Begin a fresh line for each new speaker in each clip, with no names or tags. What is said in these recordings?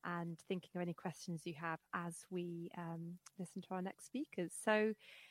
and thinking of any questions you have as we listen to our next speakers. So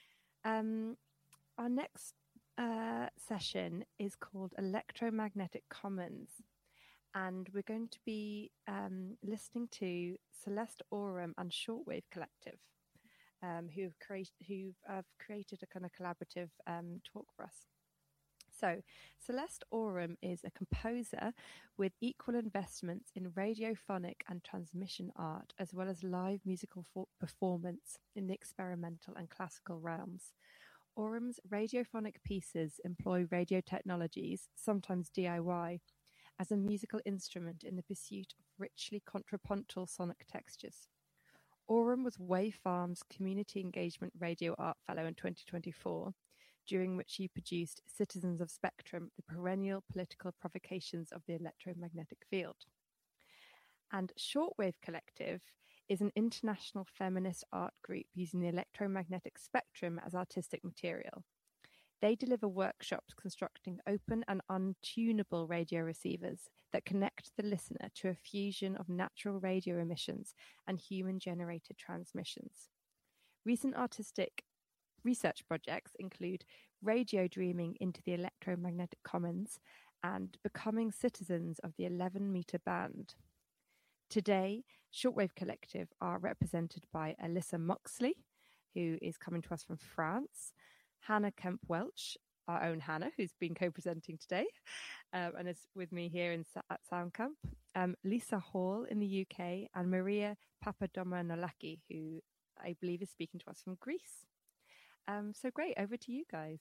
our next session is called Electromagnetic Commons, and we're going to be listening to Celeste Aurum and Shortwave Collective, who have created a kind of collaborative talk for us. So, Celeste Aurum is a composer with equal investments in radiophonic and transmission art, as well as live musical performance in the experimental and classical realms. Aurum's radiophonic pieces employ radio technologies, sometimes DIY, as a musical instrument in the pursuit of richly contrapuntal sonic textures. Aurum was Wave Farm's Community Engagement Radio Art Fellow in 2024, during which he produced Citizens of Spectrum, the perennial political provocations of the electromagnetic field. And Shortwave Collective is an international feminist art group using the electromagnetic spectrum as artistic material. They deliver workshops constructing open and untunable radio receivers that connect the listener to a fusion of natural radio emissions and human-generated transmissions. Recent artistic research projects include radio dreaming into the electromagnetic commons and becoming citizens of the 11-meter band. Today, Shortwave Collective are represented by Alyssa Moxley, who is coming to us from France, Hannah Kemp-Welch, our own Hannah, who's been co-presenting today, and is with me here at SoundCamp, Lisa Hall in the UK, and Maria Papadomanolaki, who I believe is speaking to us from Greece. So great, over to you guys.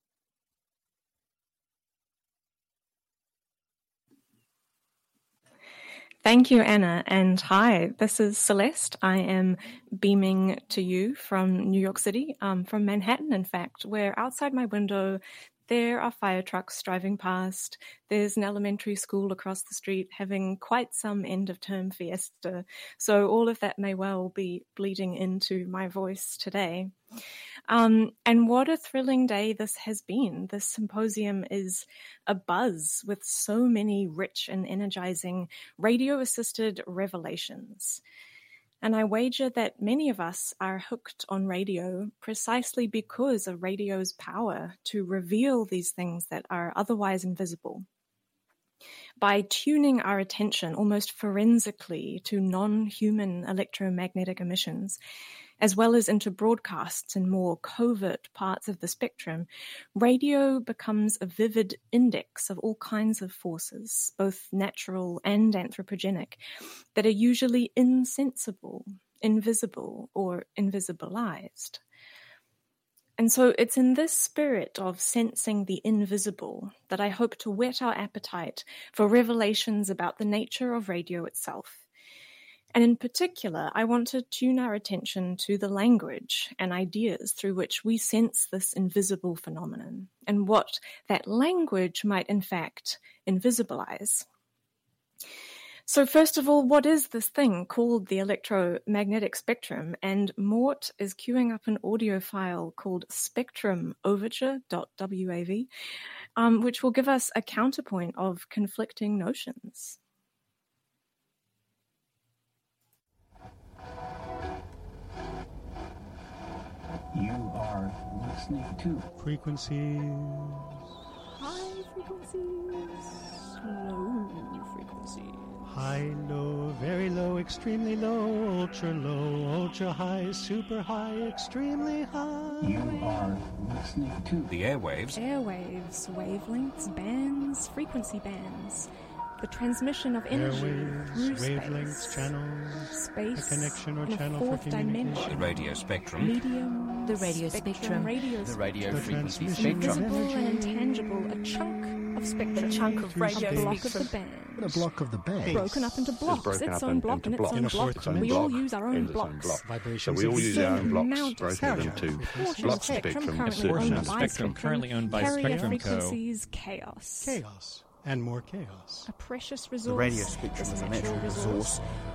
Thank you, Anna, and hi, this is Celeste. I am beaming to you from New York City, from Manhattan, in fact, where outside my window there are fire trucks driving past. There's an elementary school across the street having quite some end-of-term fiesta. So all of that may well be bleeding into my voice today. And what a thrilling day this has been. This symposium is abuzz with so many rich and energizing radio-assisted revelations. And I wager that many of us are hooked on radio precisely because of radio's power to reveal these things that are otherwise invisible. By tuning our attention almost forensically to non-human electromagnetic emissions, as well as into broadcasts in more covert parts of the spectrum, radio becomes a vivid index of all kinds of forces, both natural and anthropogenic, that are usually insensible, invisible, or invisibilized. And so it's in this spirit of sensing the invisible that I hope to whet our appetite for revelations about the nature of radio itself. And in particular, I want to tune our attention to the language and ideas through which we sense this invisible phenomenon, and what that language might in fact invisibilize. So first of all, what is this thing called the electromagnetic spectrum? And Mort is queuing up an audio file called spectrumoverture.wav, which will give us a counterpoint of conflicting notions.
You are listening to
frequencies.
High frequencies. Low frequencies.
High, low, very low, extremely low, ultra high, super high, extremely high.
You are listening to
the airwaves.
Airwaves, wavelengths, bands, frequency bands. The transmission of energy through
wavelengths,
space.
channels,
Space,
a connection or
in
channel
a fourth
for communication.
dimension.
The radio spectrum.
Medium,
the radio spectrum.
Radio
the radio
the
frequency
transmission
spectrum.
of
Invisible and
energy.
intangible, a chunk of spectrum.
A chunk of radio
A block of
spectrum.
the band.
A block of the band.
Broken up into blocks.
broken
Its
up
own block and its
in
own
a
block.
fourth
We all
dimension.
use our own
Into the same
blocks.
block. So
Vibrations
we all
of
use our own blocks,
Amount of
broken
spectrum.
into
Portion
block
of spectrum
spectrum
currently
portions
owned
of
by
spectrum
currently owned by
Carrier
Spectrum Co.
frequencies, chaos.
Chaos and more chaos.
A precious
The
resource.
radio spectrum is a natural resource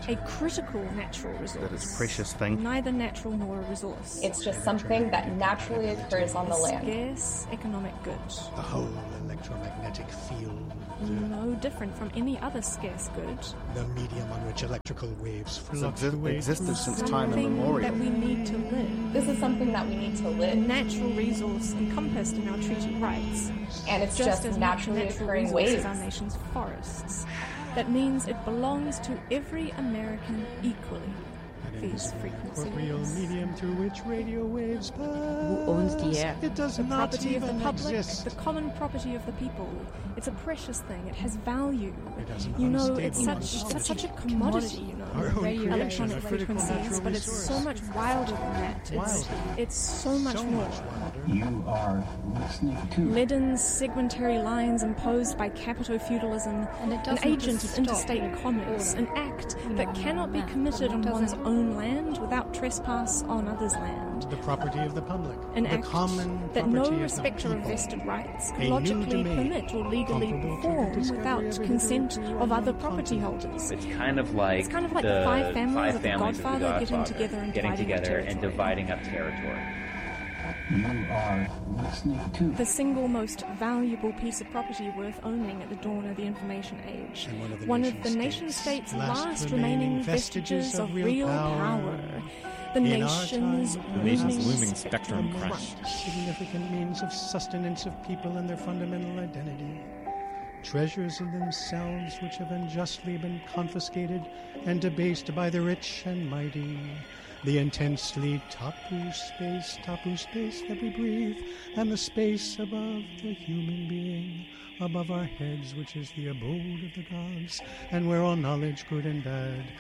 a critical natural resource.
That is a precious thing.
Neither natural nor a resource.
It's just something that naturally occurs on the land.
Scarce economic good.
The whole electromagnetic field.
No different from any other scarce good.
The medium on which electrical waves
It's
fluctuate.
existed since time
Something
immemorial.
that we need to live.
This is something that we need to
A
live.
natural resource encompassed in our treaty rights.
And it's
Just
just
as
naturally
natural
occurring
resource
waves.
as our nation's forests. That means it belongs to every American equally. These frequencies.
Corporeal medium through which radio waves pass.
Who owns the air?
It does
The
not
property of the
even
public,
exist.
the common property of the people. It's a precious thing. It has value.
It has an
You know,
unstable
it's
quality.
such a commodity, you
Our
know,
own creation,
electronic
a critical
frequencies,
natural
but it's
resource.
so much wilder than that. It's so much
So
more.
much wilder.
You are listening to
Leaden segmentary lines imposed by capito-feudalism,
And it
an
doesn't
agent
just
of interstate
stop
commerce, an act that cannot be committed on one's own land without trespass on others' land.
The property of the public.
An
the
act
common
that no
property of the
respecter of
people.
vested rights
A
could
new
logically
domain,
permit or legally
comparable to the
perform
discovery
without
of a
consent
hitherto
of other
unknown
property
continent.
holders.
It's kind of like
It's kind of like the five families of the
families of
Godfather getting
Godfather
together and
getting
dividing up
together and
territory.
dividing up territory.
You are listening to
The single most valuable piece of property worth owning at the dawn of the information age.
And
One of the nation-state's last remaining vestiges of real power. The
In our
nation's
time,
The nation's looming
spectrum
spectrum
front.
crunch.
Significant means of sustenance of people and their fundamental identity. Treasures in themselves which have unjustly been confiscated and debased by the rich and mighty. The intensely tapu space that we breathe, and the space above the human being, above our heads, which is the abode of the gods, and where all knowledge, good and bad,